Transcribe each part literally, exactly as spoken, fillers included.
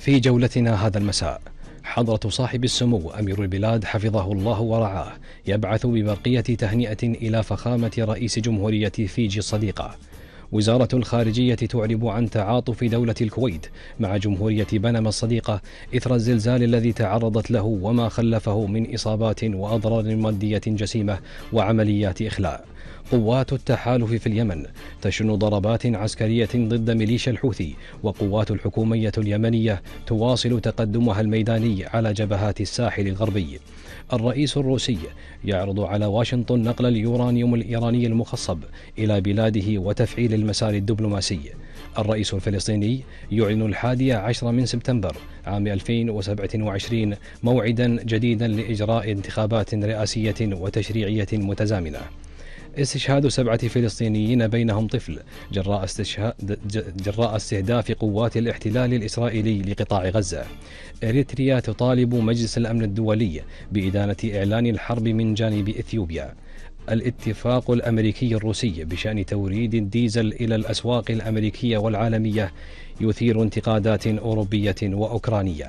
في جولتنا هذا المساء، حضرة صاحب السمو أمير البلاد حفظه الله ورعاه يبعث ببرقية تهنئة إلى فخامة رئيس جمهورية فيجي الصديقة. وزارة الخارجية تعرب عن تعاطف دولة الكويت مع جمهورية بنما الصديقة إثر الزلزال الذي تعرضت له وما خلفه من إصابات وأضرار مادية جسيمة وعمليات إخلاء. قوات التحالف في اليمن تشن ضربات عسكرية ضد ميليشيا الحوثي، وقوات الحكومية اليمنية تواصل تقدمها الميداني على جبهات الساحل الغربي. الرئيس الروسي يعرض على واشنطن نقل اليورانيوم الإيراني المخصب إلى بلاده وتفعيل المسار الدبلوماسي. الرئيس الفلسطيني يعلن الحادي عشر من سبتمبر عام ألفين وسبعة وعشرين موعدا جديدا لإجراء انتخابات رئاسية وتشريعية متزامنة. استشهاد سبعة فلسطينيين بينهم طفل جراء, جراء استهداف قوات الاحتلال الإسرائيلي لقطاع غزة. إريتريا تطالب مجلس الأمن الدولي بإدانة إعلان الحرب من جانب إثيوبيا. الاتفاق الأمريكي الروسي بشأن توريد الديزل إلى الأسواق الأمريكية والعالمية يثير انتقادات أوروبية وأوكرانية.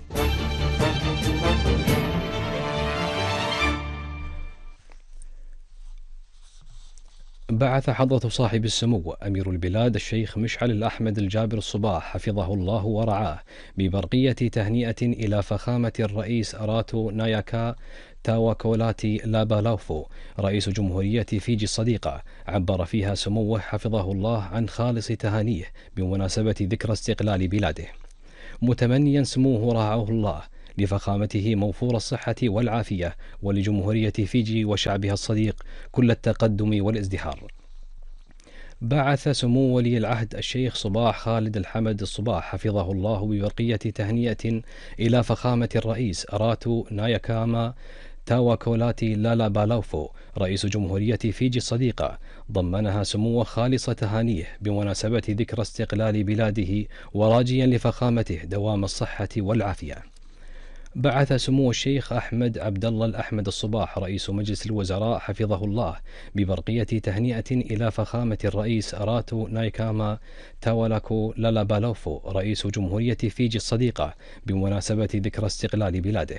بعث حضرة صاحب السمو أمير البلاد الشيخ مشعل الأحمد الجابر الصباح حفظه الله ورعاه ببرقية تهنئة إلى فخامة الرئيس أراتو ناياكا تاواكولاتي لابالاوفو رئيس جمهورية فيجي الصديقة. عبر فيها سموه حفظه الله عن خالص تهانيه بمناسبة ذكرى استقلال بلاده، متمنيا سموه رعاه الله لفخامته موفور الصحة والعافية، ولجمهورية فيجي وشعبها الصديق كل التقدم والازدهار. بعث سمو ولي العهد الشيخ صباح خالد الحمد الصباح حفظه الله ببرقية تهنئة إلى فخامة الرئيس أراتو ناياكاما تاواكولاتي لالابالاوفو رئيس جمهورية فيجي الصديقة، ضمنها سموه خالص تهانيه بمناسبة ذكرى استقلال بلاده وراجيا لفخامته دوام الصحة والعافية. بعث سمو الشيخ أحمد عبد الله الأحمد الصباح رئيس مجلس الوزراء حفظه الله ببرقية تهنئة إلى فخامة الرئيس أراتو نايكاما تاولاكو لالابالوفو رئيس جمهورية فيجي الصديقة بمناسبة ذكرى استقلال بلاده.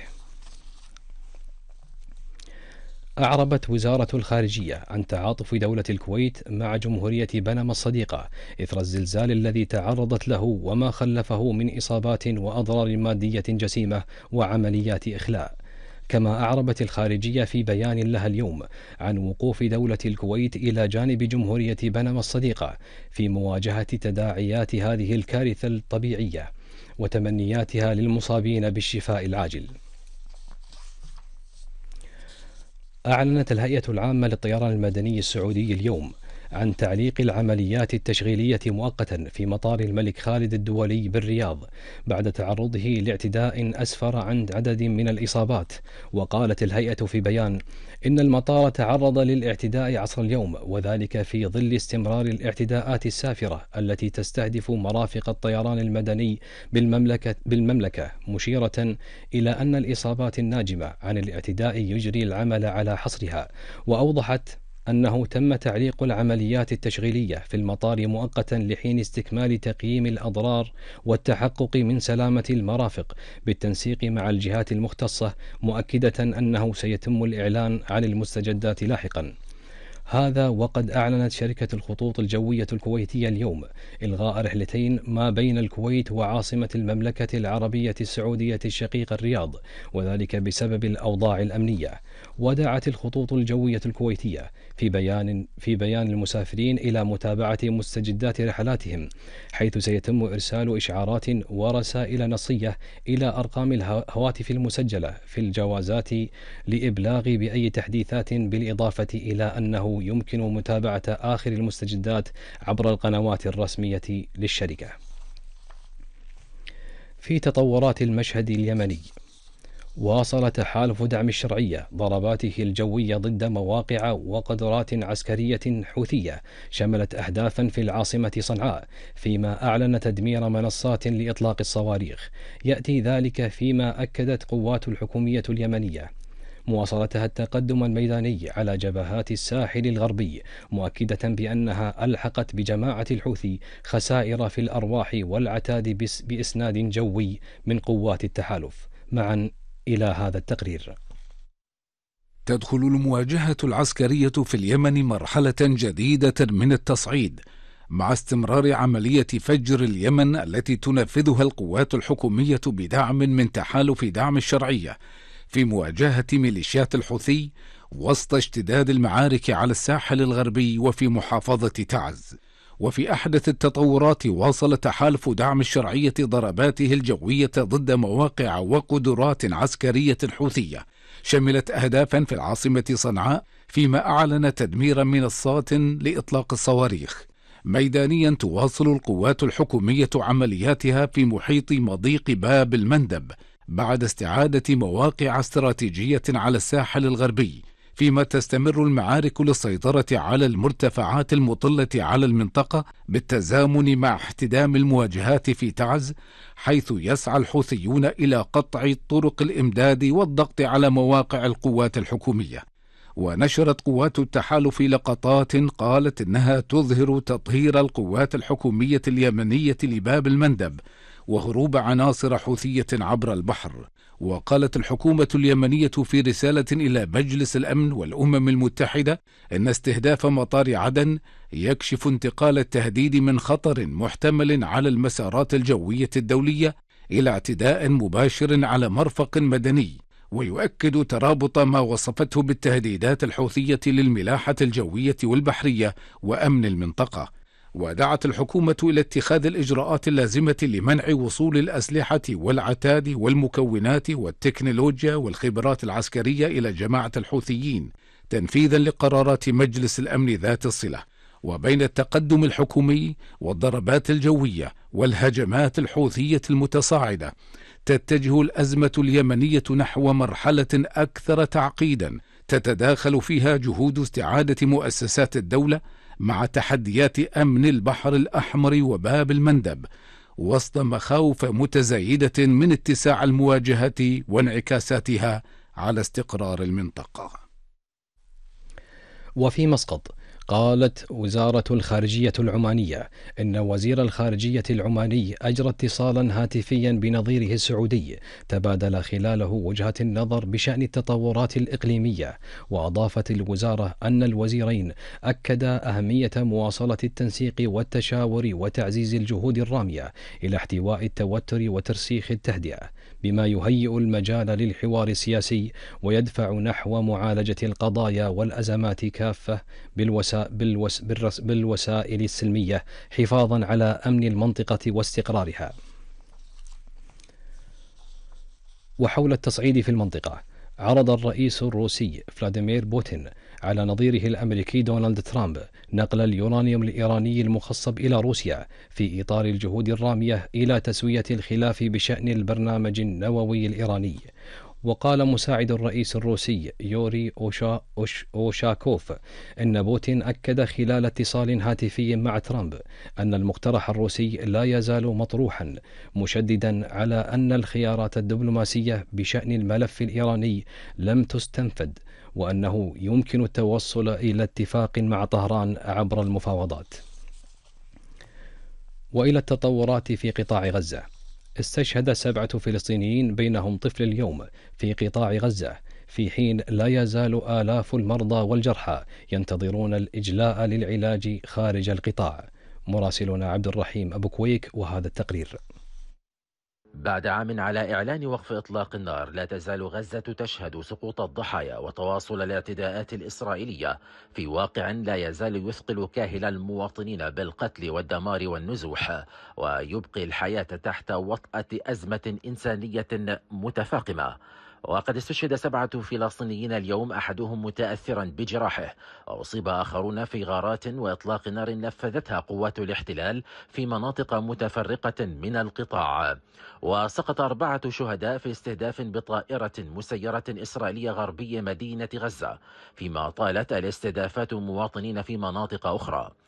أعربت وزارة الخارجية عن تعاطف دولة الكويت مع جمهورية بنما الصديقة إثر الزلزال الذي تعرضت له وما خلفه من إصابات وأضرار مادية جسيمة وعمليات إخلاء. كما أعربت الخارجية في بيان لها اليوم عن وقوف دولة الكويت إلى جانب جمهورية بنما الصديقة في مواجهة تداعيات هذه الكارثة الطبيعية وتمنياتها للمصابين بالشفاء العاجل. أعلنت الهيئة العامة للطيران المدني السعودي اليوم عن تعليق العمليات التشغيلية مؤقتا في مطار الملك خالد الدولي بالرياض بعد تعرضه لاعتداء أسفر عن عدد من الإصابات. وقالت الهيئة في بيان إن المطار تعرض للاعتداء عصر اليوم، وذلك في ظل استمرار الاعتداءات السافرة التي تستهدف مرافق الطيران المدني بالمملكة, بالمملكة مشيرة إلى أن الإصابات الناجمة عن الاعتداء يجري العمل على حصرها. وأوضحت أنه تم تعليق العمليات التشغيلية في المطار مؤقتا لحين استكمال تقييم الأضرار والتحقق من سلامة المرافق بالتنسيق مع الجهات المختصة، مؤكدة أنه سيتم الإعلان عن المستجدات لاحقا. هذا وقد أعلنت شركة الخطوط الجوية الكويتية اليوم إلغاء رحلتين ما بين الكويت وعاصمة المملكة العربية السعودية الشقيقة الرياض، وذلك بسبب الأوضاع الأمنية. ودعت الخطوط الجوية الكويتية في بيان في بيان المسافرين إلى متابعة مستجدات رحلاتهم، حيث سيتم إرسال إشعارات ورسائل نصية إلى أرقام الهواتف المسجلة في الجوازات لإبلاغ بأي تحديثات، بالإضافة إلى أنه يمكن متابعة آخر المستجدات عبر القنوات الرسمية للشركة. في تطورات المشهد اليمني، واصل تحالف دعم الشرعية ضرباته الجوية ضد مواقع وقدرات عسكرية حوثية شملت أهدافا في العاصمة صنعاء، فيما أعلن تدمير منصات لإطلاق الصواريخ. يأتي ذلك فيما أكدت قوات الحكومية اليمنية مواصلتها التقدم الميداني على جبهات الساحل الغربي، مؤكدة بأنها ألحقت بجماعة الحوثي خسائر في الأرواح والعتاد بإسناد جوي من قوات التحالف. معا إلى هذا التقرير. تدخل المواجهة العسكرية في اليمن مرحلة جديدة من التصعيد، مع استمرار عملية فجر اليمن التي تنفذها القوات الحكومية بدعم من تحالف دعم الشرعية في مواجهة ميليشيات الحوثي، وسط اشتداد المعارك على الساحل الغربي وفي محافظة تعز. وفي أحدث التطورات، واصل تحالف دعم الشرعية ضرباته الجوية ضد مواقع وقدرات عسكرية حوثية شملت أهدافا في العاصمة صنعاء، فيما أعلن تدمير منصات لإطلاق الصواريخ. ميدانيا، تواصل القوات الحكومية عملياتها في محيط مضيق باب المندب بعد استعادة مواقع استراتيجية على الساحل الغربي، فيما تستمر المعارك للسيطرة على المرتفعات المطلة على المنطقة بالتزامن مع احتدام المواجهات في تعز، حيث يسعى الحوثيون إلى قطع طرق الإمداد والضغط على مواقع القوات الحكومية. ونشرت قوات التحالف لقطات قالت إنها تظهر تطهير القوات الحكومية اليمنية لباب المندب وهروب عناصر حوثية عبر البحر. وقالت الحكومة اليمنية في رسالة إلى مجلس الأمن والأمم المتحدة إن استهداف مطار عدن يكشف انتقال التهديد من خطر محتمل على المسارات الجوية الدولية إلى اعتداء مباشر على مرفق مدني، ويؤكد ترابط ما وصفته بالتهديدات الحوثية للملاحة الجوية والبحرية وأمن المنطقة. ودعت الحكومة إلى اتخاذ الإجراءات اللازمة لمنع وصول الأسلحة والعتاد والمكونات والتكنولوجيا والخبرات العسكرية إلى جماعة الحوثيين، تنفيذا لقرارات مجلس الأمن ذات الصلة. وبين التقدم الحكومي والضربات الجوية والهجمات الحوثية المتصاعدة، تتجه الأزمة اليمنية نحو مرحلة أكثر تعقيدا تتداخل فيها جهود استعادة مؤسسات الدولة مع تحديات أمن البحر الأحمر وباب المندب، وسط مخاوف متزايدة من اتساع المواجهة وانعكاساتها على استقرار المنطقة. وفي مسقط، قالت وزارة الخارجية العمانية إن وزير الخارجية العماني أجرى اتصالا هاتفيا بنظيره السعودي تبادل خلاله وجهة النظر بشأن التطورات الإقليمية. وأضافت الوزارة أن الوزيرين أكدا أهمية مواصلة التنسيق والتشاور وتعزيز الجهود الرامية إلى احتواء التوتر وترسيخ التهدئة، بما يهيئ المجال للحوار السياسي ويدفع نحو معالجة القضايا والأزمات كافة بالوسائل بالوس بالرس بالوسائل السلمية، حفاظا على أمن المنطقة واستقرارها. وحول التصعيد في المنطقة، عرض الرئيس الروسي فلاديمير بوتين على نظيره الأمريكي دونالد ترامب نقل اليورانيوم الإيراني المخصب إلى روسيا في إطار الجهود الرامية إلى تسوية الخلاف بشأن البرنامج النووي الإيراني. وقال مساعد الرئيس الروسي يوري أوشا أوش أوشاكوف إن بوتين أكد خلال اتصال هاتفي مع ترامب أن المقترح الروسي لا يزال مطروحا، مشددا على أن الخيارات الدبلوماسية بشأن الملف الإيراني لم تستنفذ، وأنه يمكن التوصل إلى اتفاق مع طهران عبر المفاوضات. وإلى التطورات في قطاع غزة، استشهد سبعة فلسطينيين بينهم طفل اليوم في قطاع غزة، في حين لا يزال آلاف المرضى والجرحى ينتظرون الإجلاء للعلاج خارج القطاع. مراسلنا عبد الرحيم أبو كويك وهذا التقرير. بعد عام على إعلان وقف إطلاق النار، لا تزال غزة تشهد سقوط الضحايا وتواصل الاعتداءات الإسرائيلية في واقع لا يزال يثقل كاهل المواطنين بالقتل والدمار والنزوح، ويبقي الحياة تحت وطأة أزمة إنسانية متفاقمة. وقد استشهد سبعة فلسطينيين اليوم، أحدهم متأثرا بجراحه، وأصيب آخرون في غارات وإطلاق نار نفذتها قوات الاحتلال في مناطق متفرقة من القطاع. وسقط أربعة شهداء في استهداف بطائرة مسيرة إسرائيلية غربي مدينة غزة، فيما طالت الاستهدافات مواطنين في مناطق أخرى.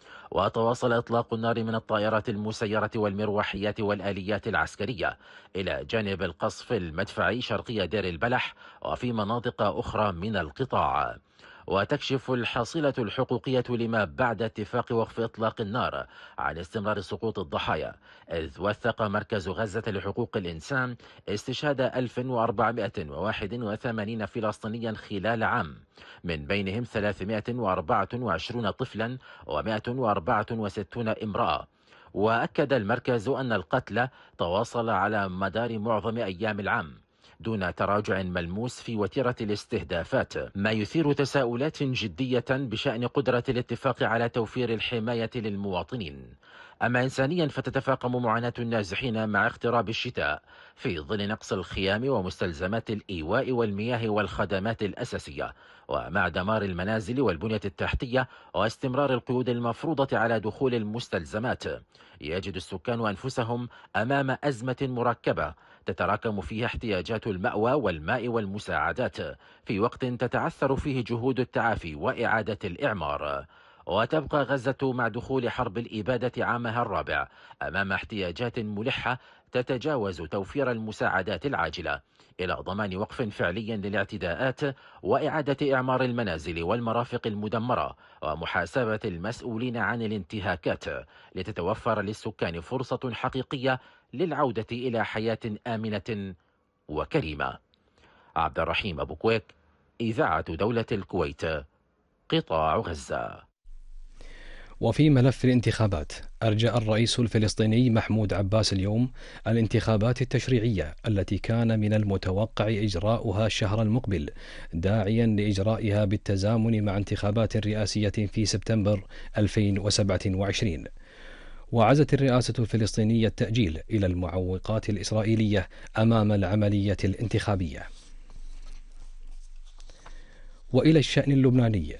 وتواصل إطلاق النار من الطائرات المسيرة والمروحيات والآليات العسكرية إلى جانب القصف المدفعي شرقي دير البلح وفي مناطق أخرى من القطاع. وتكشف الحصيلة الحقوقية لما بعد اتفاق وقف إطلاق النار عن استمرار سقوط الضحايا، إذ وثق مركز غزة لحقوق الإنسان استشهاد ألف وأربعمائة وواحد وثمانين فلسطينيا خلال عام، من بينهم ثلاثمائة وأربعة وعشرين طفلا ومائة وأربعة وستون امرأة. وأكد المركز أن القتل تواصل على مدار معظم أيام العام دون تراجع ملموس في وتيرة الاستهدافات، ما يثير تساؤلات جدية بشأن قدرة الاتفاق على توفير الحماية للمواطنين. أما إنسانيا فتتفاقم معاناة النازحين مع اقتراب الشتاء في ظل نقص الخيام ومستلزمات الإيواء والمياه والخدمات الأساسية، ومع دمار المنازل والبنية التحتية واستمرار القيود المفروضة على دخول المستلزمات. يجد السكان أنفسهم أمام أزمة مركبة تتراكم فيها احتياجات المأوى والماء والمساعدات، في وقت تتعثر فيه جهود التعافي وإعادة الإعمار. وتبقى غزة مع دخول حرب الإبادة عامها الرابع أمام احتياجات ملحة تتجاوز توفير المساعدات العاجلة، إلى ضمان وقف فعلي للاعتداءات وإعادة إعمار المنازل والمرافق المدمرة ومحاسبة المسؤولين عن الانتهاكات، لتتوفر للسكان فرصة حقيقية للعودة إلى حياة آمنة وكريمة. عبد الرحيم أبو كويك، إذاعة دولة الكويت، قطاع غزة. وفي ملف الانتخابات، أرجأ الرئيس الفلسطيني محمود عباس اليوم الانتخابات التشريعية التي كان من المتوقع إجراؤها الشهر المقبل، داعيا لإجرائها بالتزامن مع انتخابات رئاسية في سبتمبر ألفين وسبعة وعشرين. وعزت الرئاسة الفلسطينية التأجيل إلى المعوقات الإسرائيلية أمام العملية الانتخابية. وإلى الشأن اللبناني،